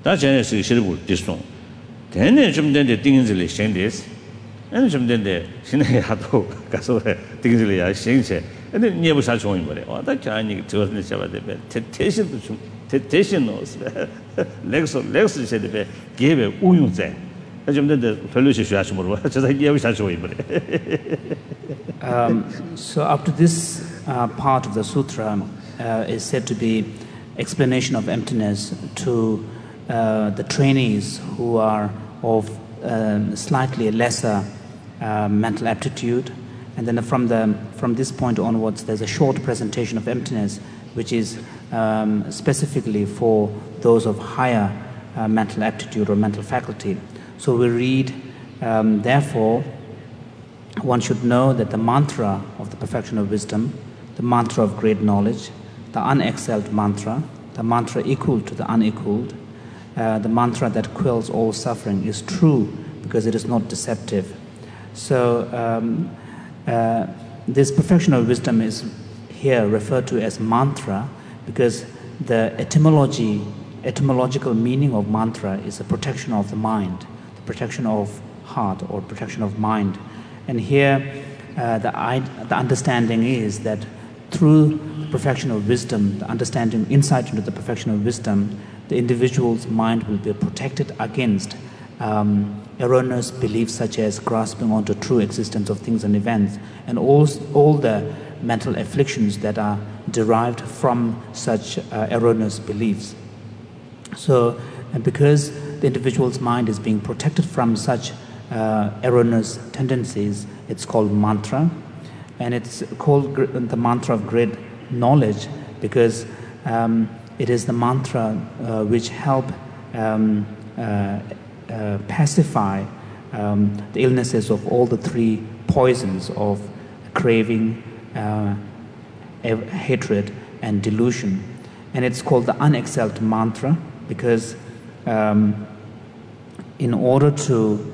다 전에서 실부 디송 되는 좀 된데 띵인들이 생데스 아니 좀 된데 신의 하도 가서 띵인들이 야 생세 근데 니에 살 좋은 거래 다 자니 저는 잡아야 돼 대신도 좀 대신 넣었어 렉스 세대 개베 우용제 좀 된데 별로 쉬셔야지 모르고 저다 니에 살 좋은 거래 So up to this part of the sutra is said to be explanation of emptiness to the trainees who are of slightly lesser mental aptitude, and then from this point onwards there's a short presentation of emptiness which is specifically for those of higher mental aptitude or mental faculty. So we read, therefore one should know that the mantra of the perfection of wisdom, the mantra of great knowledge, the unexcelled mantra, the mantra equal to the unequaled, the mantra that quells all suffering is true because it is not deceptive. So this perfection of wisdom is here referred to as mantra because the etymological meaning of mantra is the protection of the mind, the protection of heart or protection of mind. And here the understanding is that through the perfection of wisdom, the understanding, insight into the perfection of wisdom, the individual's mind will be protected against erroneous beliefs such as grasping onto true existence of things and events, and all the mental afflictions that are derived from such erroneous beliefs. So, and because the individual's mind is being protected from such erroneous tendencies, it's called mantra, and it's called the mantra of great knowledge because it is the mantra which help pacify the illnesses of all the three poisons of craving, hatred, and delusion. And it's called the unexcelled mantra because in order to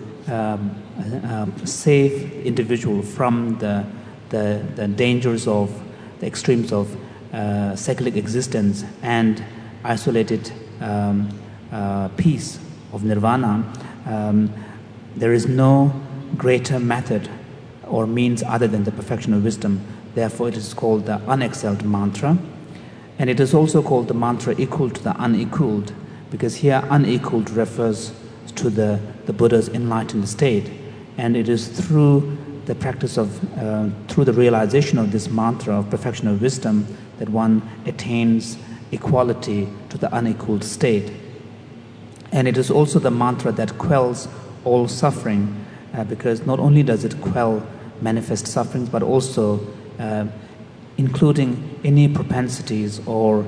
save individual from the dangers of the extremes of cyclic existence and isolated peace of nirvana, there is no greater method or means other than the perfection of wisdom. Therefore it is called the unexcelled mantra, and it is also called the mantra equal to the unequaled because here unequaled refers to the Buddha's enlightened state, and it is through the practice of through the realization of this mantra of perfection of wisdom that one attains equality to the unequaled state. And it is also the mantra that quells all suffering because not only does it quell manifest sufferings but also including any propensities or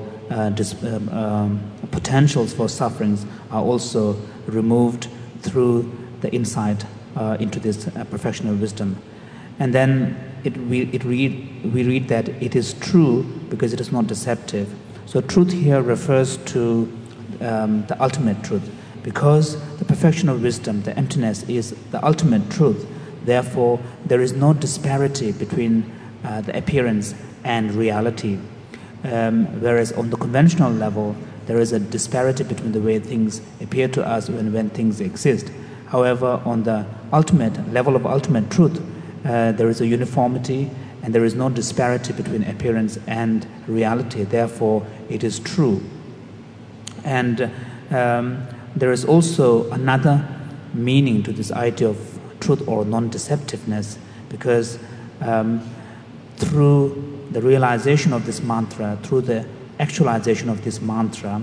potentials for sufferings are also removed through the insight into this perfection of wisdom. And then we read that it is true because it is not deceptive. So truth here refers to the ultimate truth. Because the perfection of wisdom, the emptiness, is the ultimate truth. Therefore, there is no disparity between the appearance and reality. Whereas on the conventional level, there is a disparity between the way things appear to us when things exist. However, on the ultimate level of ultimate truth, there is a uniformity and there is no disparity between appearance and reality. Therefore, it is true. And there is also another meaning to this idea of truth or non-deceptiveness because through the realization of this mantra, through the actualization of this mantra,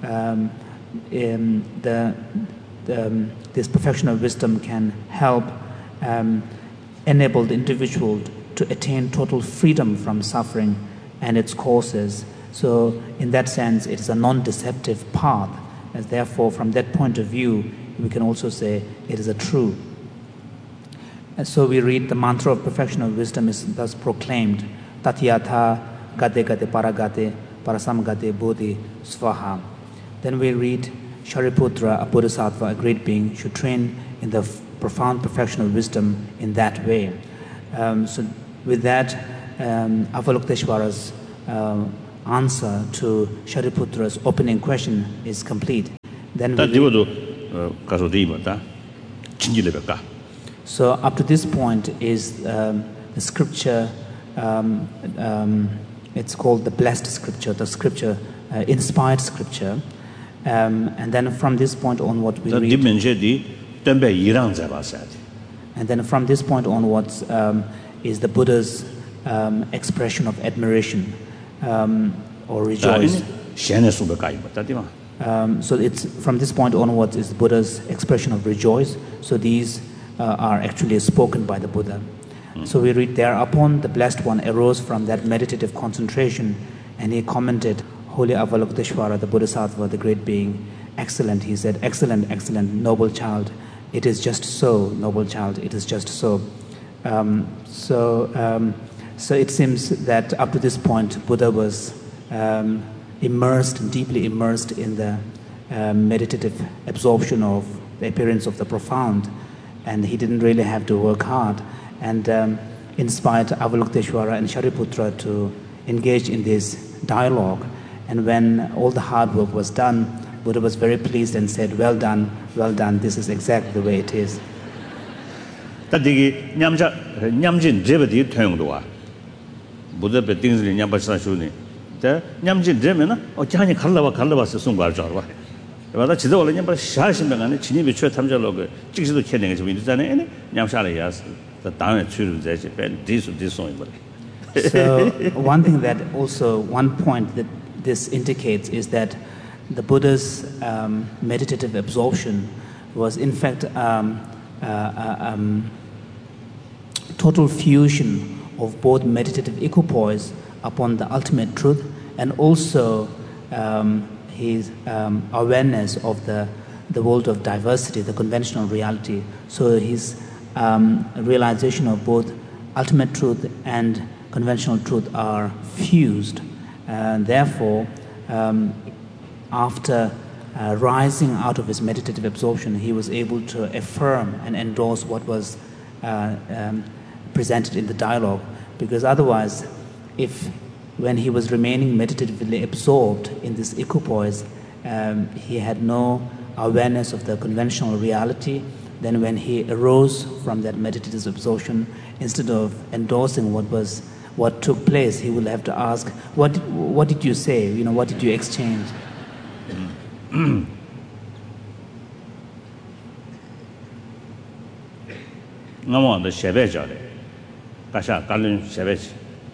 this perfection of wisdom can help enable the individual to attain total freedom from suffering and its causes. So in that sense, it is a non-deceptive path. And therefore, from that point of view, we can also say it is a true. And so we read the mantra of perfection of wisdom is thus proclaimed, Tatyatha Gate Gate Paragate Parasam Gate Bodhi Svaha. Then we read Shariputra, a bodhisattva, a great being, should train in the profound perfection of wisdom in that way. So with that, Avalokiteshvara's answer to Shariputra's opening question is complete. Then 다 we 디고도 가서 되이마다 진지레베까. So up to this point is the scripture, it's called the blessed scripture, the scripture, inspired scripture. And then from this point onward we read. And then from this point onwards is the Buddha's expression of admiration or rejoice. So it's from this point onwards is Buddha's expression of rejoice. So these are actually spoken by the Buddha. So we read, thereupon the Blessed One arose from that meditative concentration and he commented, Holy Avalokiteshvara, the Bodhisattva, the great being, excellent, he said, excellent, excellent, noble child. It is just so, noble child, it is just so. So it seems that up to this point, Buddha was deeply immersed in the meditative absorption of the appearance of the profound, and he didn't really have to work hard, and inspired Avalokiteshvara and Shariputra to engage in this dialogue. And when all the hard work was done, Buddha was very pleased and said, well done, this is exactly the way it is. Buddha be things in Nyambasa Shuni. The Nyamjin Demina, or Jani Kalava Sungar Jarva. But that's all in Shashim and Chinibi Tamjaloga, Chisu Kenning is with any Nyamshalias, the town at Churu, this song. So one point that this indicates is that the Buddha's meditative absorption was in fact total fusion of both meditative equipoise upon the ultimate truth and also his awareness of the world of diversity, the conventional reality. So his realization of both ultimate truth and conventional truth are fused. And therefore, after rising out of his meditative absorption, he was able to affirm and endorse what was presented in the dialogue. Because otherwise, when he was remaining meditatively absorbed in this equipoise, he had no awareness of the conventional reality. Then when he arose from that meditative absorption, instead of endorsing what took place, he will have to ask, what did you say? What did you exchange? No, the Shebejare. Kasha Kalun Shebej.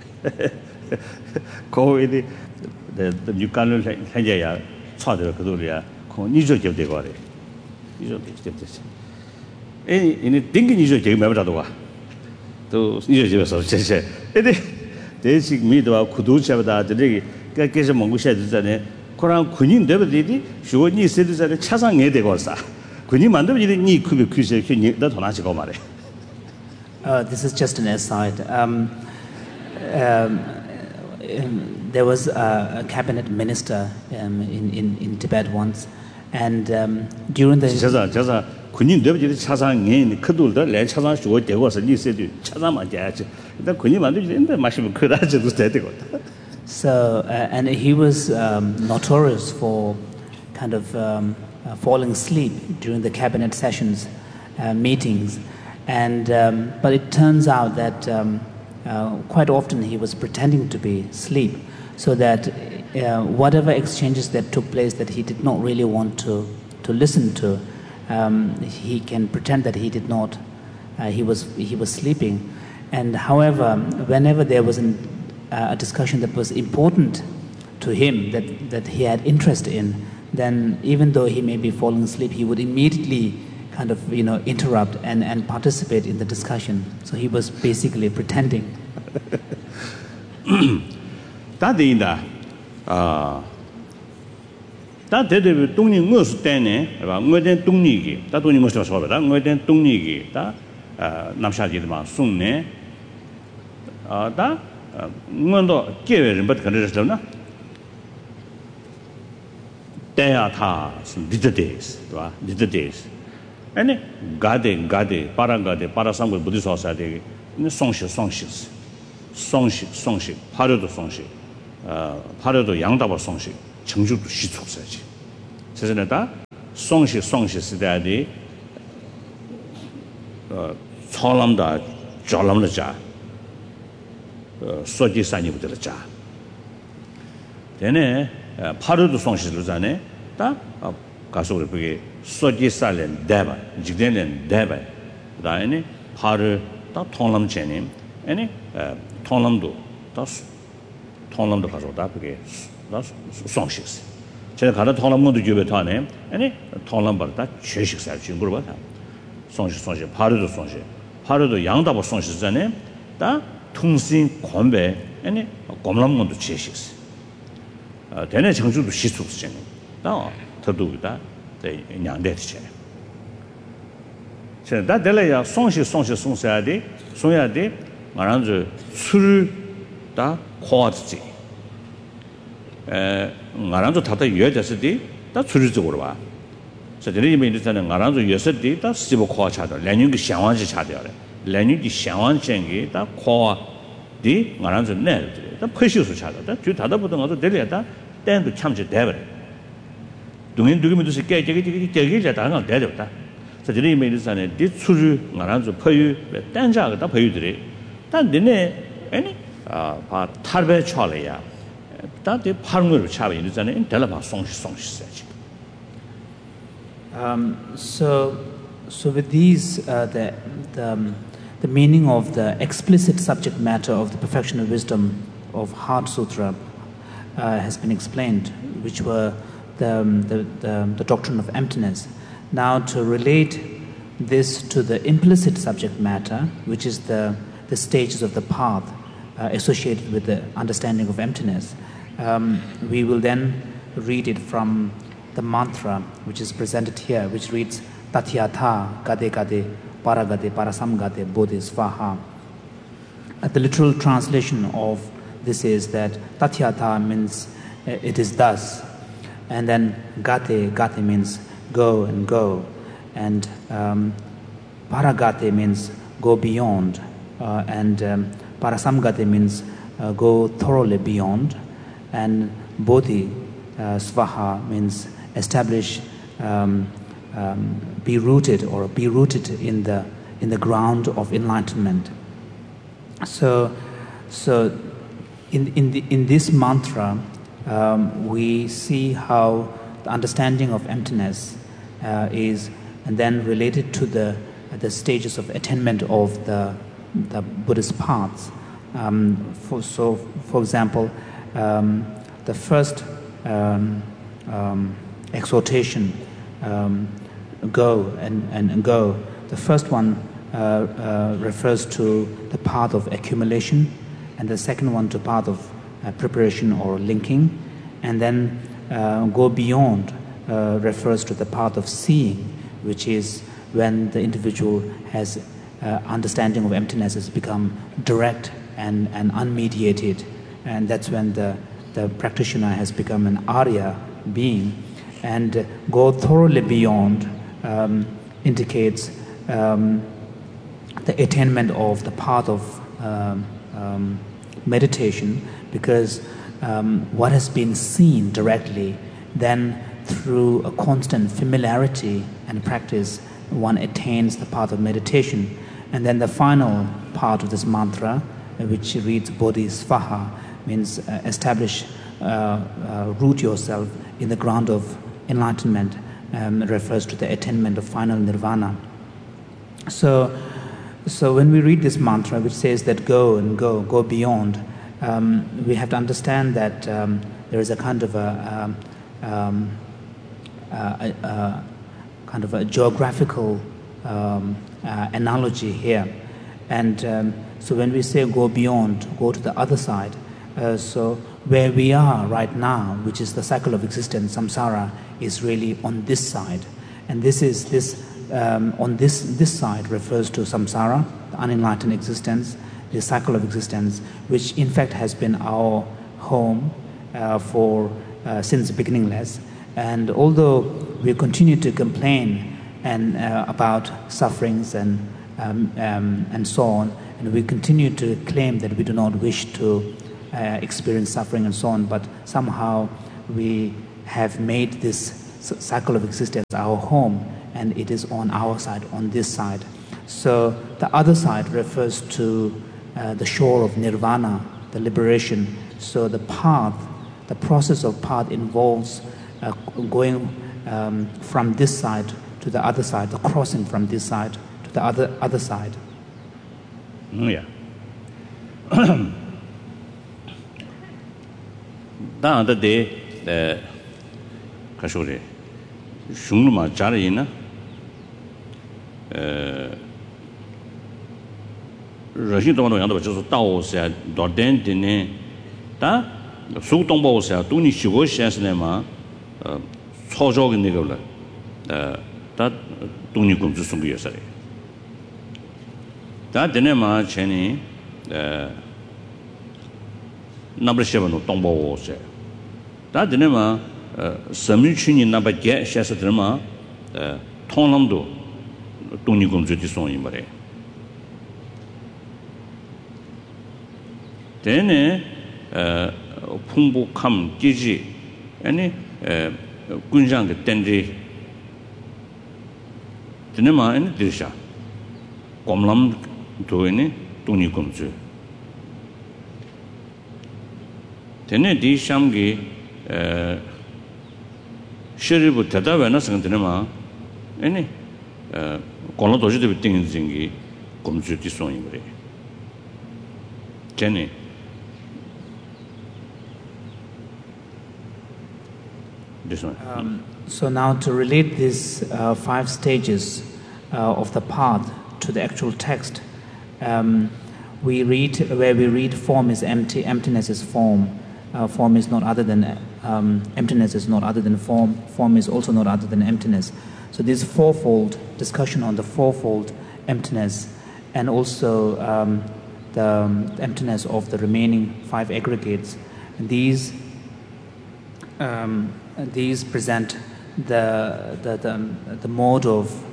The new Kalun Hajaya, Father Kadulia, Nijo Jev de Gore. Any thinking you should remember that. To Nijo of Cheshe. They seek me to Kuducha, the Gakes of Mongusha, Koran Kunin Devidi, she would need citizens at Chasang Edegosa. Kunim and the need could be Kusa, that Honachigomare. This is just an aside. There was a cabinet minister in Tibet once, and during the and he was notorious for kind of falling asleep during the cabinet sessions, meetings. And but it turns out that quite often he was pretending to be asleep, so that whatever exchanges that took place that he did not really want to listen to, he can pretend that he did not. He was sleeping, and however, whenever there was a discussion that was important to him, that he had interest in, then even though he may be falling asleep, he would immediately kind of interrupt and participate in the discussion. So he was basically pretending. That in that did Tony Mus Dane about Modern Tunigi, that only must have solved that Modern Tunigi, that Namshadi Sune, that Mondo Kevin, but Kanadana. There are some little days. And Gade, Parangade, Parasam Buddhist Society, Songship, Parado Songship, Parado Yangdaba Songship, Chengju to Shitsu. Says that 송시 시대에 초람다 졸람다 자 소지 산이부터 자 되네 파르도 송시를 자네 다 가서 그게 소지 살렌 대바 직전엔 대바 그다음에 파르 다 통람 제님 아니 통람도 다 통람도 가져다 그게 다 송시스 제가 가다 통람도 주베 타네 아니 통람 받다 최식살 중으로 봐 송시 파르도 양다버 송시잖아요 다 통신 권배 아니 검람문도 최식스 대내 정주도 시속스잖아요 다 더도다 대 냥대지 제가 달래야 송셔야 돼 말한저 술다 코아지 말한저 다다 여자스디 다 술적으로 봐 저들이 이면에서는 말한저 여섯디 다 시보 코아 차다 레닌기 상완지 차대요 레닌기 상완쟁이 다 코아디 말한저 내 다 퍼시수 차다 다 다다보다 가서 들려다 땡도 참지 대버 동인 두기면서 깨깨깨깨깨깨 다가 대졌다 저들이 이면에서는 디 술을 말한저 퍼유 땡자가 다 퍼유들이 단 내내 아니 바 탈배 쳐려야 다들 파르르 차베 이잖아요 달라바 송시 So with these, the meaning of the explicit subject matter of the Perfection of Wisdom of Heart Sutra has been explained, which were the doctrine of emptiness. Now to relate this to the implicit subject matter, which is the stages of the path associated with the understanding of emptiness, we will then read it from the mantra which is presented here, which reads Tatyatha Gade Gade Paragade Parasamgade Bodhi Svaha. The literal translation of this is that Tatyatha means it is thus, and then Gate means go and go, and Paragate means go beyond, and Parasamgate means go thoroughly beyond, and Bodhi Svaha means establish, be rooted in the ground of enlightenment. So in this mantra, we see how the understanding of emptiness is, and then related to the stages of attainment of the Buddhist paths. For example, the first exhortation, go and go. The first one refers to the path of accumulation, and the second one to path of preparation or linking, and then go beyond refers to the path of seeing, which is when the individual has understanding of emptiness has become direct and unmediated, and that's when the practitioner has become an Arya being. And go thoroughly beyond indicates the attainment of the path of meditation, because what has been seen directly, then through a constant familiarity and practice, one attains the path of meditation. And then the final part of this mantra, which reads Bodhi Svaha, means establish, root yourself in the ground of enlightenment, refers to the attainment of final nirvana. So when we read this mantra, which says that go and go beyond, we have to understand that there is a kind of a geographical analogy here, and so when we say go beyond, go to the other side, so where we are right now, which is the cycle of existence, samsara, is really on this side, and this on this side refers to samsara, the unenlightened existence, the cycle of existence, which in fact has been our home for since beginningless. And although we continue to complain and about sufferings and so on, and we continue to claim that we do not wish to experience suffering and so on, but somehow we have made this cycle of existence, our home, and it is on our side, on this side. So the other side refers to the shore of nirvana, the liberation. So the path, the process of path involves going from this side to the other side, the crossing from this side to the other side. Yeah. That day, Kashore, Shunuma Jarina, Rashidon Yanda, which is Tao said, Dorden Dine, Da, Sutombo said, Tuni Shigosh as Nema, Sojog Nigola, that Tunicum to Sumbi yesterday. That Dinema Chenny, number 7 of Tombo was there. That Dinema, Samuchini number get Shasatrema, Tonamdo, Tunicum to Tison in Mare. Then Pumbo come Gigi, any Gunjang Tendri Dinema and Disha. Comlam to any Tunicum to. Tene di Shamgi Sheribu Tadavana Santanema, any Colotoji de Tingingi, comes to Tison in Jenny. This one. So now to relate these 5 stages of the path to the actual text, we read form is empty, emptiness is form. Form is not other than emptiness is not other than form. Form is also not other than emptiness. So this fourfold discussion on the fourfold emptiness, and also the emptiness of the remaining 5 aggregates. These present the mode of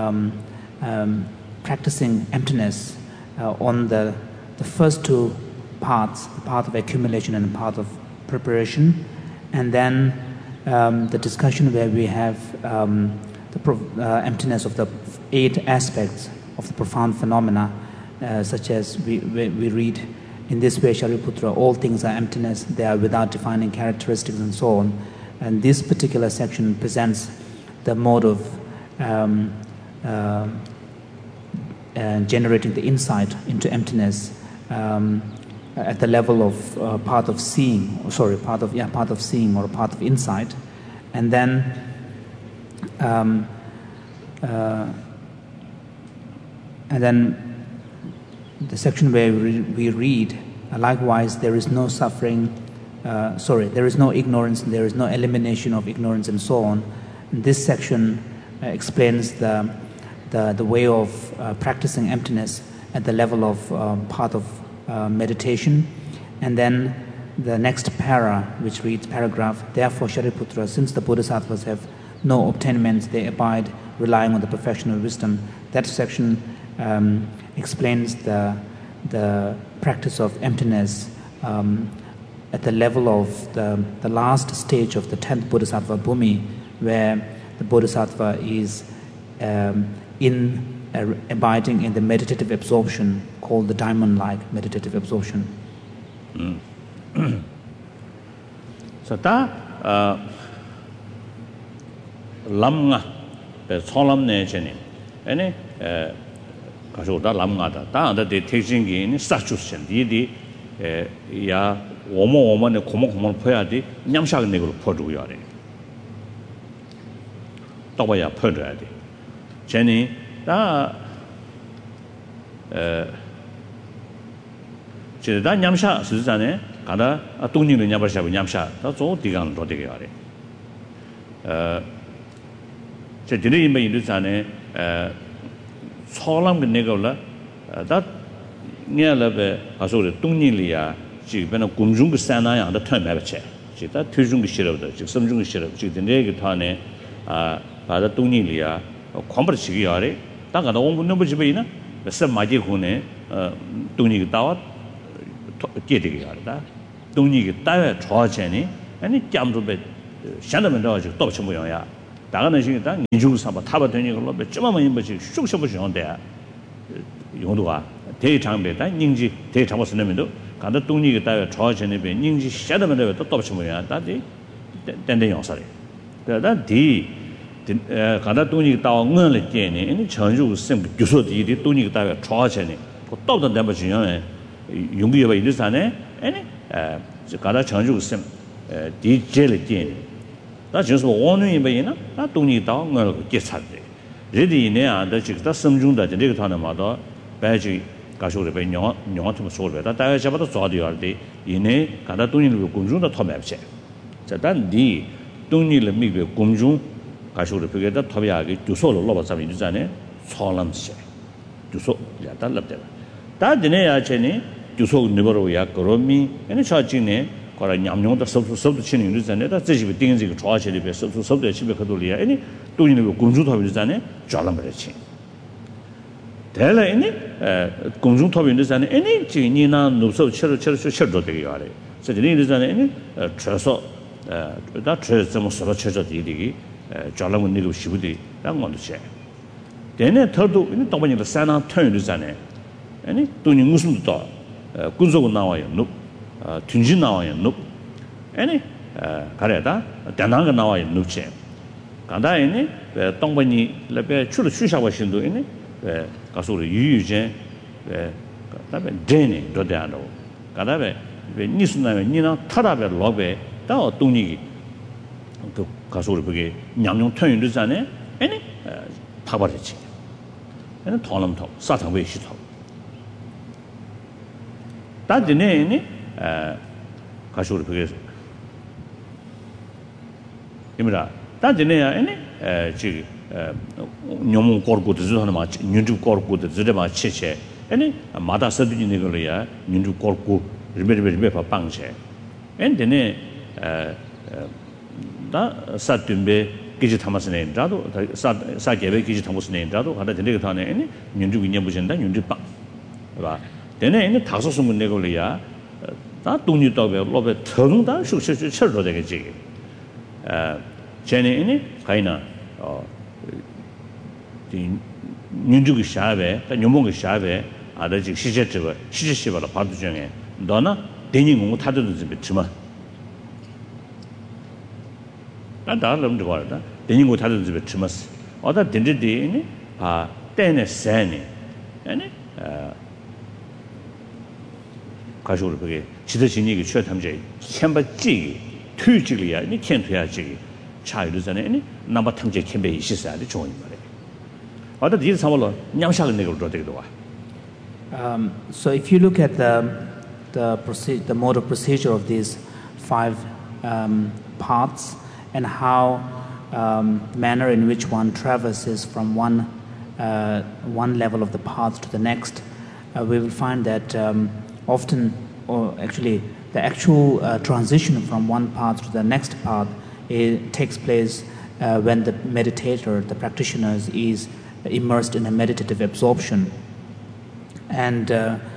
practicing emptiness on the first 2 parts, the path of accumulation and the path of preparation, and then the discussion where we have the emptiness of the 8 aspects of the profound phenomena, such as we read in this way, Shariputra, all things are emptiness, they are without defining characteristics and so on. And this particular section presents the mode of generating the insight into emptiness at the level of path of seeing, path of seeing or path of insight, and then the section where we read, likewise, there is no suffering. There is no ignorance, there is no elimination of ignorance, and so on. And this section explains the way of practicing emptiness at the level of path of meditation. And then the next para, which reads paragraph, therefore Shariputra, since the Bodhisattvas have no obtainments, they abide relying on the perfection of wisdom. That section explains the practice of emptiness at the level of the last stage of the 10th Bodhisattva Bhumi, where the Bodhisattva is abiding in the meditative absorption called the diamond-like meditative absorption. So that lamga solam ne chene ene kaso da lamga da da de teaching in sachusen di ya 오모 네 고모 퍼야지 냠샤 내고 퍼주야 돼. 또봐야 퍼줘야 돼. 제니 다 제다 냠샤 스잖아요. 가다 동님도 냠샤 냠샤 다조 디강 도 되게 하래. 제 드리 인베 인도산에 소람 내가라 다 냐라베 아소르 동님이야 지금은 공중의 산나야 더 텀해버체. 지다 투중의 싫어도 지 섬중의 싫어. 지금 내게 타네 바다 동님이야 컴버치기 하래. 다가도 온분은 뭐지베이나. 서 마지고네 동님이 따와 깨되게 하다. 동님이 따에 좋아지니 아니 짬도베 샹다면 더 또 좀 모양이야. 다가는 시기다 인중 삼아 타바 되는 걸로 몇점만 임버지 쑥쑥 보시는데 용도가 대장배다 닝지 대장보스 내면도 간다 동리가 다 좋아지는 배 닝지 시작하면 또 또치 뭐야 다지 땡땡 용사래 그러다 뒤 간다 동리가 다 응을 깨네 이 전주 sem 교소들이 동리가 다 좋아지네 또도 내가 중요해 용기가 이르산에 아니 간다 전주 sem 디젤 깨네 나就是원은 이면이나 나 동리 다 응을 깨차대 레디네 안다 지금 섬중다这个团的嘛到白去 가쇼를 배 영어한테 소를 다 다가 잡아도 좋아도 할때 이내 가다 돈이를 공중도 토매지 자단디 돈이를 미베 공중 가쇼를 배게다 토비하게 두소로 로바삼이 있잖아요 소람시 두소 야다 랍대라 다드네 야체니 두소 니버로야 그러미 에네 차진네 거라 냠용도 섭도 치는 있잖아요 다 제집에 띵지 그 좋아하시리 배 섭도 집에 가돌이야 에네 돈이를 공중 토비 있잖아요 잘람버지 대래니 공중 토비인데잖아요. 애니 지니나 노서 철도 되게 요래. 저기는 최소 다 최소 서로 최저 되게 잘라면 니도 시부디 랑 건도체. 대내 더도 이 또번이 산나 턴이잖아요. 아니 돈이 무슨 또 군소고 나와요. 노 tun진 나와요. 노 아니 가래다 대나가 나와요. 노체. 간다에니 동번이 레베 출을 취샤고 신도 있네. 가서로 유유제 그다음에 데네 도대안도 그다음에 니스나에 니나 타다베 로베 다 동리기 그 가서로 그게 냠용 턴인도잖아요 아니 타버리지 얘는 돈음토 사탕वे 시토 다드네니 가서로 그게 이미라 다드네야 아니 지금 뇽몽 거르고도 저는 막 윤주 거르고도 저래 막 치체 아니 마다 서드니 거리야 윤주 거르고 리베리베 방체 엔데네 다 사튼베 기지 담았으네 자도 사게베 기지 담았으네 자도 하다 되게 타네 아니 윤주 위냐 보신다 윤주 빵 봐 되네 이제 다섯 숨은 내 거리야 다 동료 도베 로베 정다 숙식시 철로 되겠지 제네 가이나 윤주기 샤베 녀몽기 샤베 아다지 시제적 시제시바라 바도 중에 너나 대닝공 타도도 좀 있지만 난 다른 거 말다 대닝공 타도도 좀 있지만 어다 된데니 아 때네 세네 아니 가지고 그게 지도진이 그 최탐제 현바지 투지리야 니 캔투야지 차이도 전에 아니 남바 탐제 캠베 있으셔야 돼 좋은 말이야. So if you look at the mode of procedure of these 5 paths and how manner in which one traverses from one level of the path to the next, we will find that often, or actually, the actual transition from one path to the next path takes place when the meditator, the practitioner, is immersed in a meditative absorption, and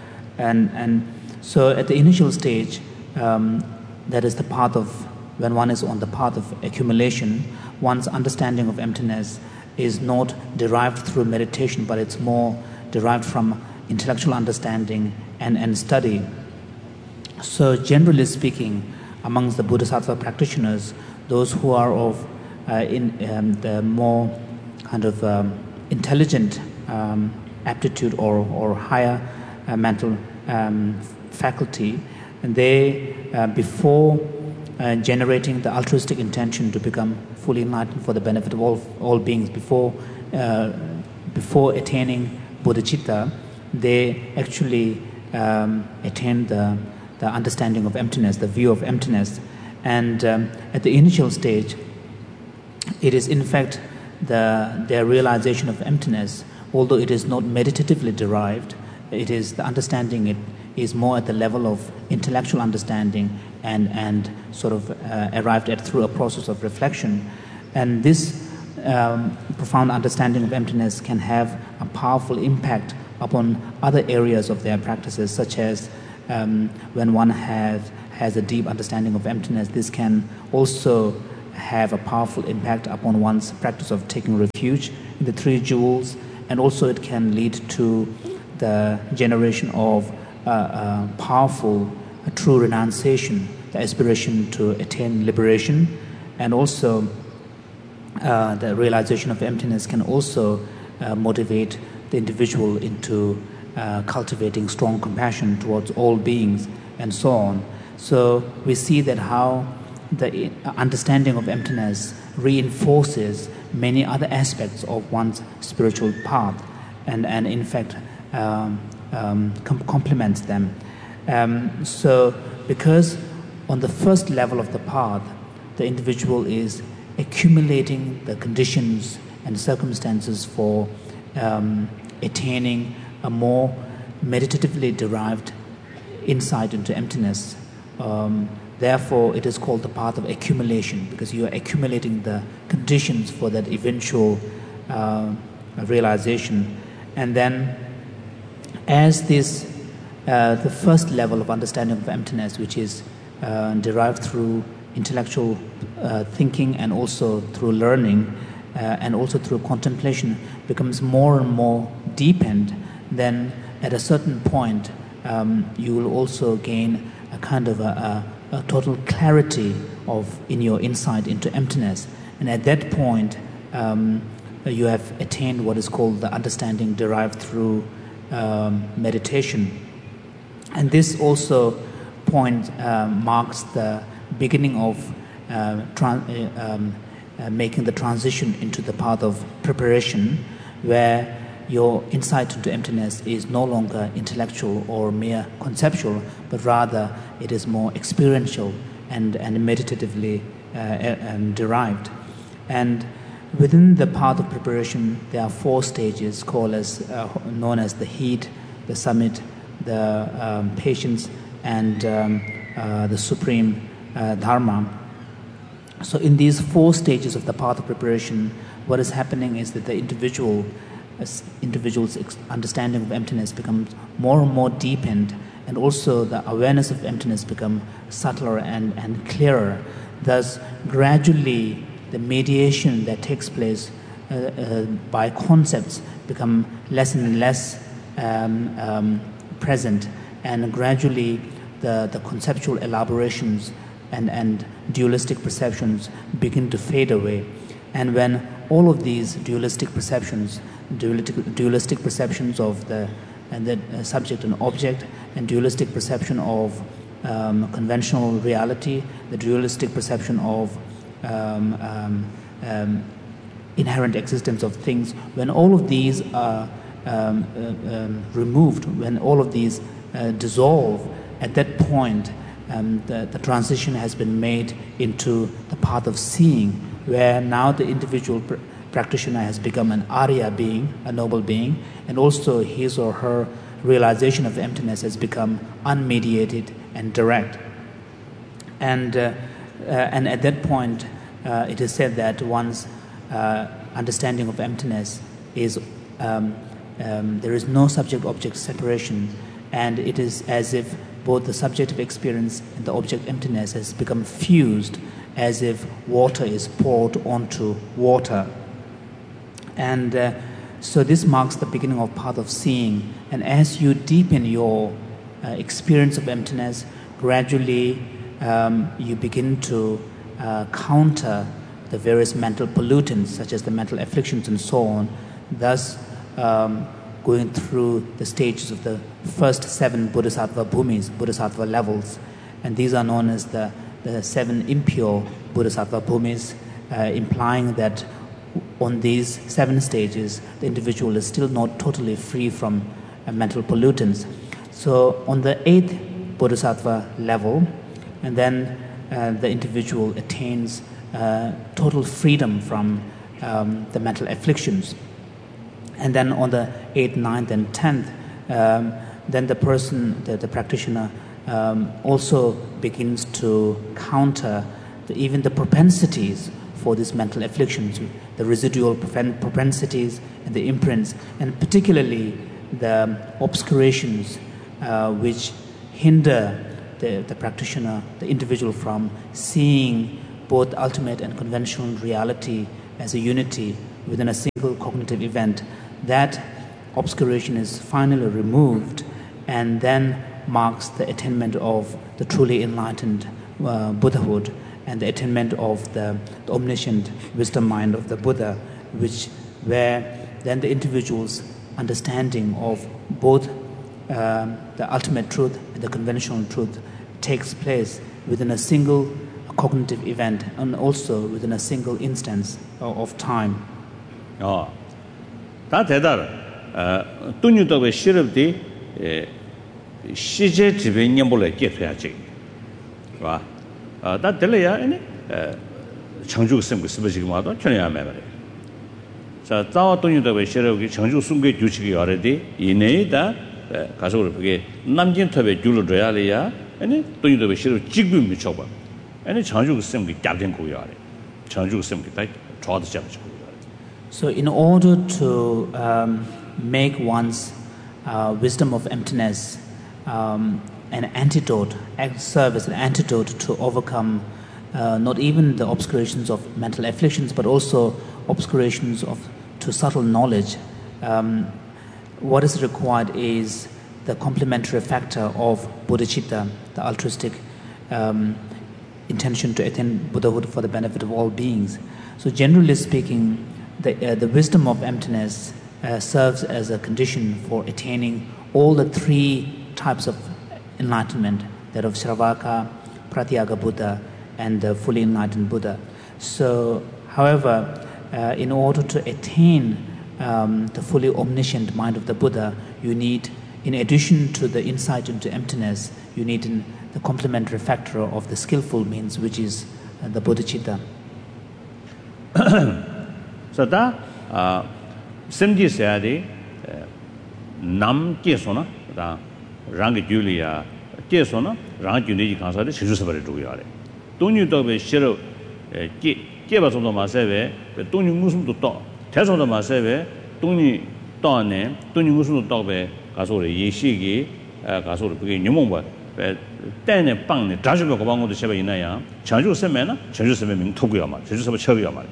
so at the initial stage, that is the path of when one is on the path of accumulation, one's understanding of emptiness is not derived through meditation, but it's more derived from intellectual understanding and study. So generally speaking, amongst the Bodhisattva practitioners, those who are of the more kind of intelligent aptitude or higher mental faculty, and they before generating the altruistic intention to become fully enlightened for the benefit of all beings, before attaining bodhicitta, they actually attain the understanding of emptiness, the view of emptiness, and at the initial stage, it is in fact their realization of emptiness, although it is not meditatively derived, it is the understanding, it is more at the level of intellectual understanding and sort of arrived at through a process of reflection. And this profound understanding of emptiness can have a powerful impact upon other areas of their practices, such as when one has a deep understanding of emptiness, this can also have a powerful impact upon one's practice of taking refuge in the three jewels, and also it can lead to the generation of powerful true renunciation, the aspiration to attain liberation, and also the realization of emptiness can also motivate the individual into cultivating strong compassion towards all beings and so on. So we see that how the understanding of emptiness reinforces many other aspects of one's spiritual path and in fact complements them. So because on the first level of the path, the individual is accumulating the conditions and circumstances for attaining a more meditatively derived insight into emptiness. Therefore, it is called the path of accumulation, because you are accumulating the conditions for that eventual realization. And then, as this, the first level of understanding of emptiness, which is derived through intellectual thinking and also through learning and also through contemplation, becomes more and more deepened, then at a certain point you will also gain a kind of a total clarity in your insight into emptiness. And at that point you have attained what is called the understanding derived through meditation. And this also point marks the beginning of making the transition into the path of preparation, where your insight into emptiness is no longer intellectual or mere conceptual, but rather it is more experiential and meditatively derived. And within the path of preparation, there are 4 stages known as the heat, the summit, the patience, and the supreme dharma. So in these 4 stages of the path of preparation, what is happening is that the individual's understanding of emptiness becomes more and more deepened, and also the awareness of emptiness becomes subtler and clearer. Thus, gradually, the mediation that takes place by concepts become less and less present, and gradually the conceptual elaborations and dualistic perceptions begin to fade away. And when all of these dualistic perceptions of the subject and object, and dualistic perception of conventional reality, the dualistic perception of inherent existence of things, when all of these are removed, when all of these dissolve, at that point the transition has been made into the path of seeing, where now the individual practitioner has become an Arya being, a noble being, and also his or her realization of emptiness has become unmediated and direct. And at that point, it is said that one's understanding of emptiness is there is no subject-object separation, and it is as if both the subjective experience and the object emptiness has become fused, as if water is poured onto water. And so this marks the beginning of path of seeing. And as you deepen your experience of emptiness, gradually you begin to counter the various mental pollutants, such as the mental afflictions and so on, thus going through the stages of the first 7 bodhisattva bhumis, bodhisattva levels. And these are known as the 7 impure bodhisattva bhumis, implying that on these 7 stages, the individual is still not totally free from mental pollutants. So on the 8th bodhisattva level, and then the individual attains total freedom from the mental afflictions. And then on the 8th, 9th, and 10th, then the person, the practitioner, also begins to counter even the propensities for these mental afflictions, the residual propensities and the imprints, and particularly the obscurations which hinder the practitioner, the individual, from seeing both ultimate and conventional reality as a unity within a single cognitive event, that obscuration is finally removed and then marks the attainment of the truly enlightened Buddhahood and the attainment of the omniscient wisdom mind of the Buddha, where then the individual's understanding of both the ultimate truth and the conventional truth takes place within a single cognitive event and also within a single instance of time. 다 대다라. 돈유도의 시럽디 시제 집에 냠볼에 깨펴야지. 봐. 다 들려야 아니 청주 섬그 스버지고 와도 전혀 안 말이야. 자, 자와 돈유도의 시럽이 청주 숨게 주치기 알아디 이내다 가서 그게 남진탑에 줄을 줘야리야. 아니 돈유도의 시럽 지금 미쳐 봐. 아니 청주 섬그 captain 고야. 청주 섬그 다 좋아도 잡죠. So in order to make one's wisdom of emptiness an antidote, serve as an antidote to overcome not even the obscurations of mental afflictions, but also obscurations to subtle knowledge, what is required is the complementary factor of bodhicitta, the altruistic intention to attain Buddhahood for the benefit of all beings. So generally speaking, the wisdom of emptiness serves as a condition for attaining all the three types of enlightenment, that of Shravaka, Pratyaga Buddha, and the fully enlightened Buddha. So, however, in order to attain the fully omniscient mind of the Buddha, you need, in addition to the insight into emptiness, you need the complementary factor of the skillful means, which is the bodhicitta. So that semji sayadi nam kesona da rang julia kesona rang juni kansa de chisu sabare du yare donyu do be shiro ke ba so do ma sebe donyu musum do to te so do ma sebe donyu do ne donyu musum do be ga so le yi shi gi ga so le bu ge nyumong ba带呢帮呢杂志个帮我的写吧那样常住生命呢常住生命名透过嘛常住什么超过嘛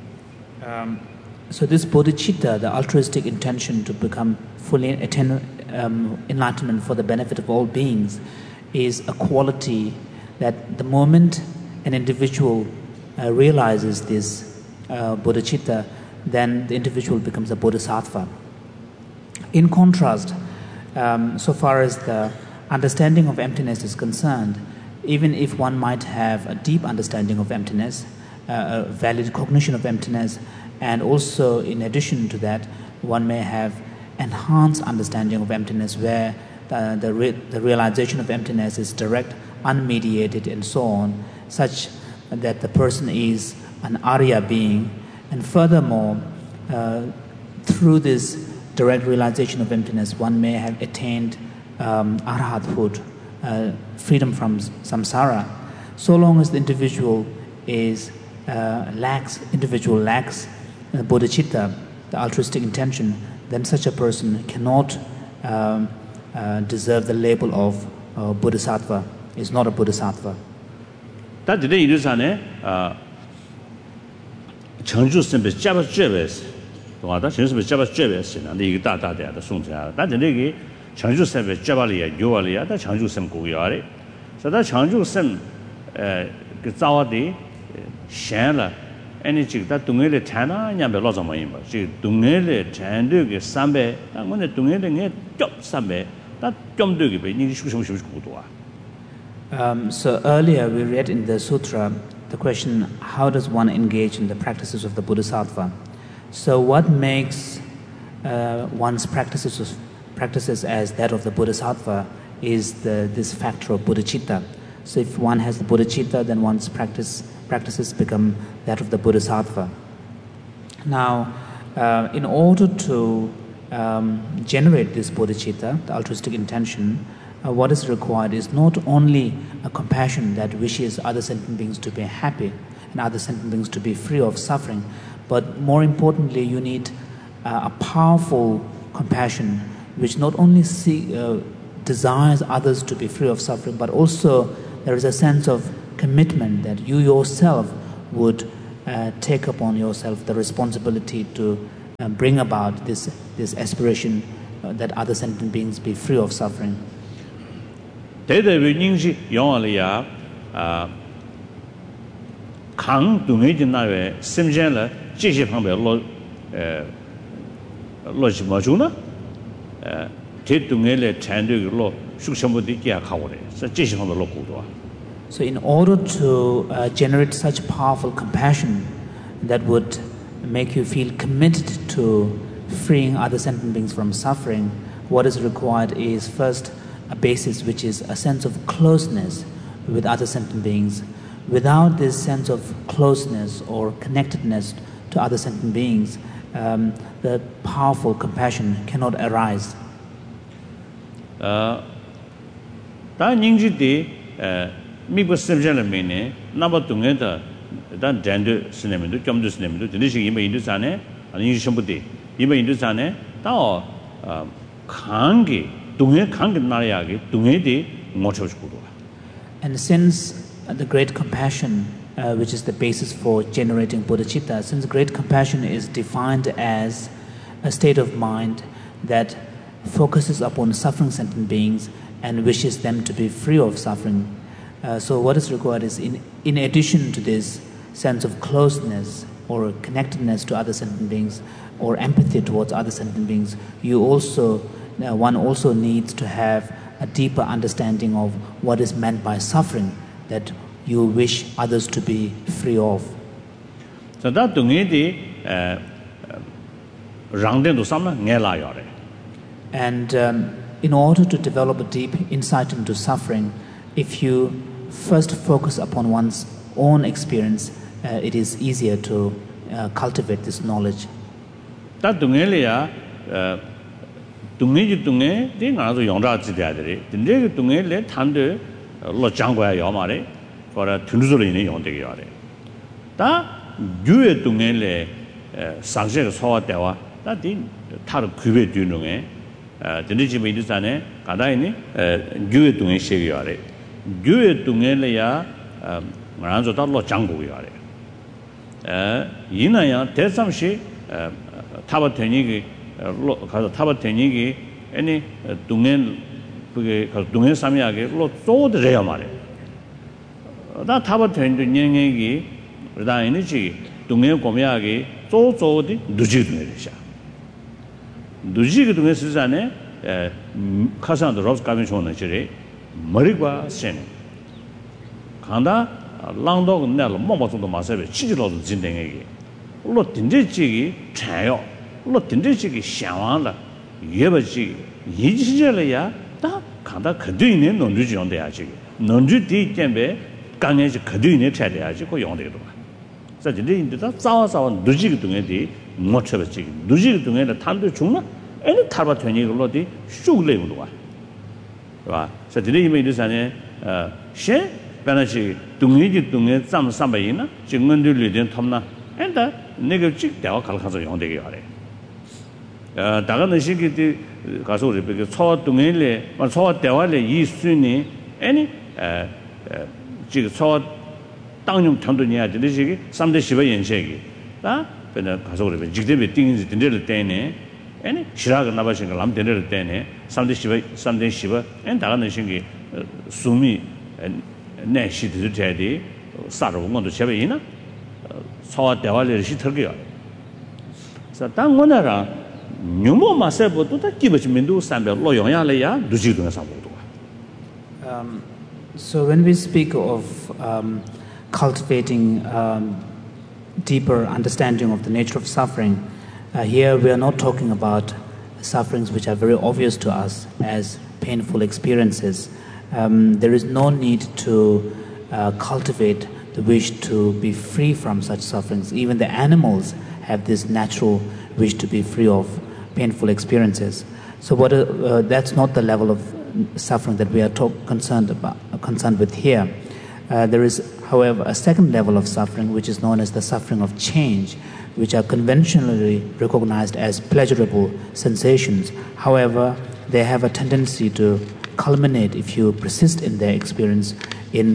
So this bodhicitta, the altruistic intention to become fully attain enlightenment for the benefit of all beings, is a quality that the moment an individual realizes this bodhicitta, then the individual becomes a bodhisattva. In contrast, so far as the understanding of emptiness is concerned, even if one might have a deep understanding of emptiness, a valid cognition of emptiness, and also in addition to that, one may have enhanced understanding of emptiness where the realization of emptiness is direct, unmediated, and so on, such that the person is an Arya being. And furthermore, through this direct realization of emptiness, one may have attained arhathood, freedom from samsara. So long as the individual lacks bodhicitta, the altruistic intention, then such a person cannot deserve the label of bodhisattva, is not a bodhisattva. That today it is an Chengzhu Sempe Java Jebes, that Chengzhu Java Jebes, and the Dada the Sunta, that the Negi Chengzhu Sempe Javalia, Yualia, that Chengzhu Sem Guyari. So that Chengzhu Sem Gazawadi, Shanla, energy that Dungele Tana, Yambe Lozamayimba, she Dungele Tandu, Sambe, and when the Dungele Job Sambe, that Jom Dugi, Nishu. So earlier we read in the sutra the question, how does one engage in the practices of the bodhisattva? So what makes one's practices as that of the bodhisattva is this factor of bodhicitta. So if one has the bodhicitta, then one's practices become that of the bodhisattva. Now, in order to generate this bodhicitta, the altruistic intention, what is required is not only a compassion that wishes other sentient beings to be happy and other sentient beings to be free of suffering, but more importantly, you need a powerful compassion which not only desires others to be free of suffering, but also there is a sense of commitment that you yourself would take upon yourself the responsibility to bring about this aspiration that other sentient beings be free of suffering. So in order to generate such powerful compassion that would make you feel committed to freeing other sentient beings from suffering, what is required is first a basis, which is a sense of closeness with other sentient beings. Without this sense of closeness or connectedness to other sentient beings, the powerful compassion cannot arise. And since the great compassion, which is the basis for generating bodhicitta, since great compassion is defined as a state of mind that focuses upon suffering sentient beings and wishes them to be free of suffering. So what is required is, in addition to this sense of closeness or connectedness to other sentient beings or empathy towards other sentient beings, one also needs to have a deeper understanding of what is meant by suffering that you wish others to be free of. So that and in order to develop a deep insight into suffering, if you first focus upon one's own experience, it is easier to cultivate this knowledge. any dungen samyage lo zo de reya mare da taba twen de nyenge gi da ini chi dungen komyage zo zo de duji de sha duji ge dungen suzane kasan de ros kamen shone chire 머리과 sen 간다 랑도 날 뭐뭐도 마세베 치지로도 진행에게 로 딘제지기 차요 로 딘제지기 샤완라 예버지 이지절이야 다 간다 그뒤에 논주지 용돼야지 논주 뒤 때문에 강에지 그뒤에 차려야지 그 용되도 자 이제 인도다 싸워서 누지기 동에디 못 쳐버지 누지기 동에는 탄도 중나 애는 탈바 되니 걸로디 쑥 레고도 와 봐. 자 이제 이미 이제산에 셰 변하시 동의지 동에 짬 삼바이나 증언들이 된 탐나 엔다 내가 찍대와 갈가서 용되게 하래 다가는 시기들 가서 우리 그 초동일에 초 대화에 이 순이 아니 지금 초 당용 정도냐 되는 시기 3대 10의 연세기 다 그냥 가서 우리 직대비 띵인지 된들 때네 아니 시라가 나바신 걸 남된들 때네 3대 10의 엔 다가는 시기 수미 내시들 제디 사로 것도 제베이나 초 대화를 시터게요 그래서 당원하라 뉴모 마세보도 다 기버지면도 삼배 로용야래야 누지도나 사보도. So when we speak of cultivating deeper understanding of the nature of suffering, here we are not talking about sufferings which are very obvious to us as painful experiences. There is no need to cultivate the wish to be free from such sufferings. Even the animals have this natural wish to be free of painful experiences. So that's not the level of suffering that we are concerned with here. There is, however, a second level of suffering which is known as the suffering of change, which are conventionally recognized as pleasurable sensations. However, they have a tendency to culminate, if you persist in their experience, in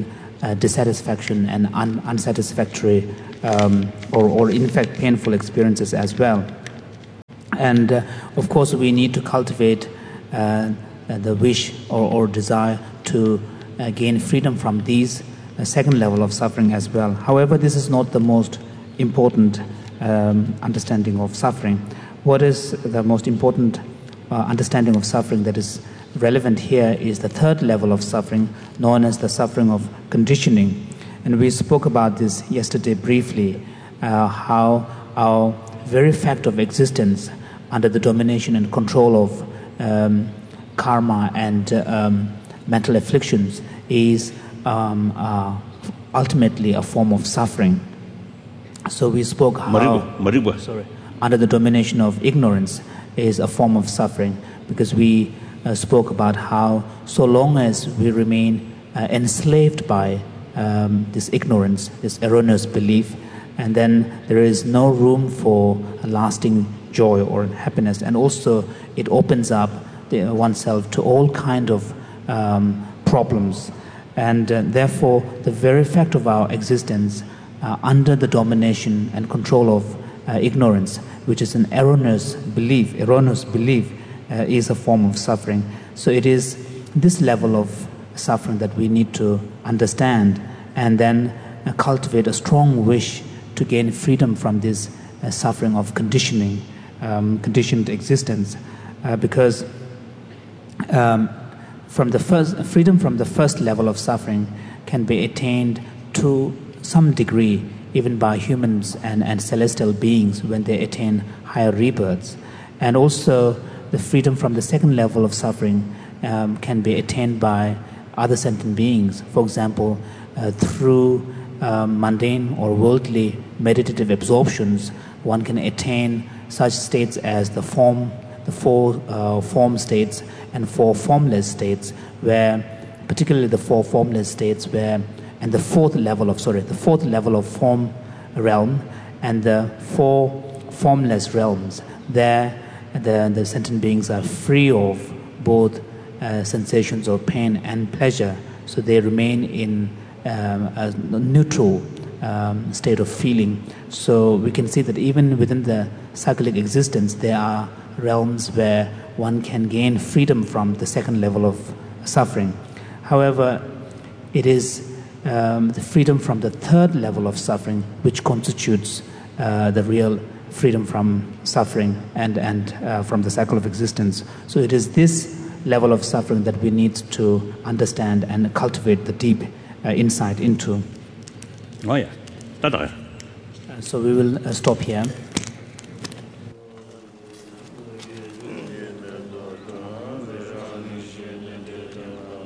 dissatisfaction and unsatisfactory or in fact painful experiences as well. And of course we need to cultivate the wish or desire to gain freedom from these second level of suffering as well. However, this is not the most important understanding of suffering. What is the most important understanding of suffering that is relevant here is the third level of suffering, known as the suffering of conditioning. And we spoke about this yesterday briefly, how our very fact of existence under the domination and control of karma and mental afflictions is ultimately a form of suffering. So we spoke how under the domination of ignorance is a form of suffering, because we spoke about how so long as we remain enslaved by this ignorance, this erroneous belief, and then there is no room for a lasting joy or happiness, and also it opens up oneself to all kind of problems, and therefore the very fact of our existence under the domination and control of ignorance, which is an erroneous belief, is a form of suffering. So it is this level of suffering that we need to understand, and then cultivate a strong wish to gain freedom from this suffering of conditioning, conditioned existence, because from the freedom from the first level of suffering can be attained to some degree even by humans and celestial beings when they attain higher rebirths. And also the freedom from the second level of suffering can be attained by other sentient beings. For example, through mundane or worldly meditative absorptions, one can attain such states as the four form states and four formless states, where particularly the four formless states and the fourth level of form realm and the four formless realms, there the sentient beings are free of both sensations of pain and pleasure, so they remain in a neutral state of feeling. So we can see that even within the cyclic existence there are realms where one can gain freedom from the second level of suffering. However, it is the freedom from the third level of suffering which constitutes the real freedom from suffering and from the cycle of existence. So it is this level of suffering that we need to understand and cultivate the deep insight into. Oh yeah, So we will stop here.